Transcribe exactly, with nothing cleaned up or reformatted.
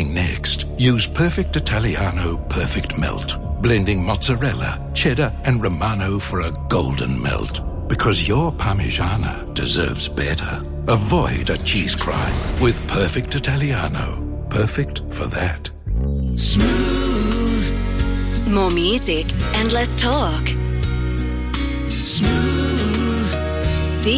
cooking next, use Perfect Italiano Perfect Melt, blending mozzarella, cheddar, and Romano for a golden melt. Because your Parmigiana deserves better. Avoid a cheese crime with Perfect Italiano. Perfect for that. Smooth. More music and less talk. Smooth.